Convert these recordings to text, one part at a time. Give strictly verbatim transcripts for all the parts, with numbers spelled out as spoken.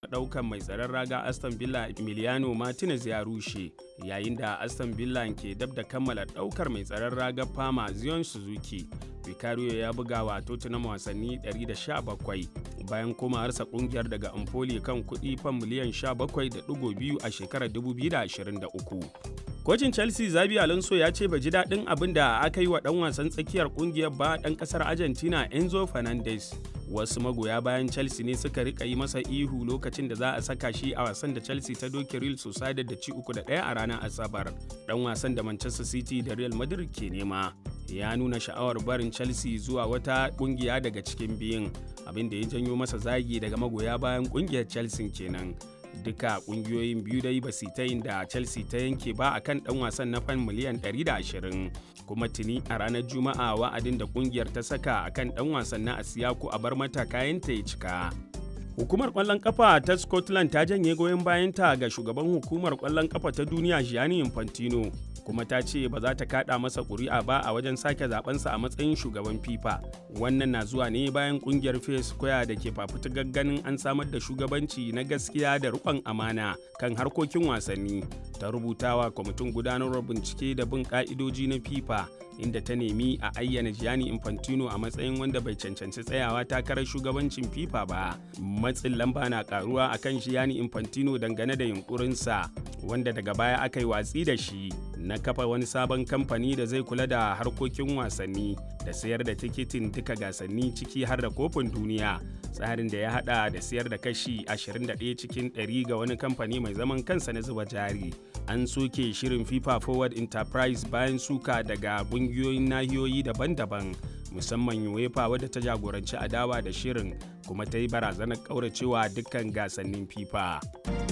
ɗaukan mai tsaron raga Aston Villa Emiliano Martinez ya rushe, yayin da Aston Villa ke dab da kammala ɗaukar mai tsaron raga Parma Zion Suzuki. Vicario ya buga wa Tottenham wasanni ɗari da sha bakwai bayan komawarsa kungiyar daga Empoli kan kuɗi fan miliyan sha bakwai da ɗigo biyu a shekarar dubu biyu da ashirin da uku. Kocin Chelsea Xabi Alonso ya ce bai ji daɗin abin da aka yi wa ɗan wasan tsakiyar kungiyar ba ɗan ƙasar Argentina Enzo Fernandez. Wasu magoya bayan Chelsea ne suka rika yi masa ihu lokacin da za a saka shi a wasan da Chelsea ta doke Real Sociedad da ci uku da ɗaya a ranar Asabar. Ɗan wasan da Manchester City da Real Madrid ke nema ya nuna sha'awar barin Chelsea zuwa wata kungiya daga cikin biyun, abin da ya janyo masa zagi daga magoya bayan kungiyar Chelsea kenan. Duka kungiyoyin biyu dai ba su ta yin da Chelsea ta yanke ba akan dan wasan na fan miliyan ɗari da ashirin, kuma tuni a ranar Juma'a wa'adin da kungiyar ta saka akan dan wasan na Asiyaku a bar mata kayanta ya cika. Hukumar ƙwallon ƙafa ta Scotland ta janye goyon bayanta ga shugaban hukumar ƙwallon ƙafa ta duniya Gianni Infantino, kuma ta ce ba za ta kada masa ƙuri'a ba a wajen sake zabensa a matsayin shugaban FIFA. Wannan na zuwa ne bayan kungiyar Fair Square da ke fafutukar ganin an samar da shugabanci na gaskiya da riƙon amana kan harkokin wasanni. Ta rubutawa kwamitin gudanarwar bincike da bin ƙa'idoji na FIFA, inda ta nemi a ayyana Gianni Infantino a matsayin wanda bai cancanci tsayawa takarar shugabancin FIFA ba. Matsin lamba na karuwa akan Gianni Infantino dangane da yunkurinsa, wanda daga baya aka yi watsi da shi, na kafa wani sabon kamfani da zai kula da harkokin wasanni da sayar da tikitin duka gasanni ciki har da kofin duniya, tsarin da ya hada da sayar da kashi ashirin da ɗaya cikin ɗari ga wani kamfani mai zaman kansa na zuba jari. An soke shirin FIFA Forward Enterprise bayan suka daga ƙungiyoyin nahiyoyi daban-daban, musamman UEFA wadda ta jagoranci adawa da shirin kuma ta yi barazanar ƙauracewa dukkan gasannin FIFA.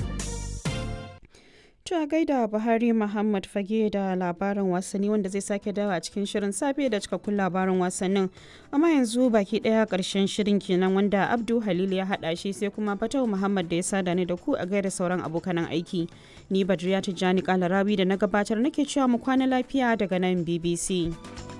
a gaida Buhari Muhammad Fage da labarin wasanni, wanda zai sake dawa a cikin shirin safe da cikakkun labarin wasannin. Amma yanzu baki daya karshen shirin kenan, wanda Abdu Halil ya hada shi, sai kuma Fatau Muhammad da ya sada ni da ku a gaida sauran abokanan aiki. Ni Badriya Tijjani Kalarawi da na gabatar nake cewa mu kwana lafiya daga nan B B C.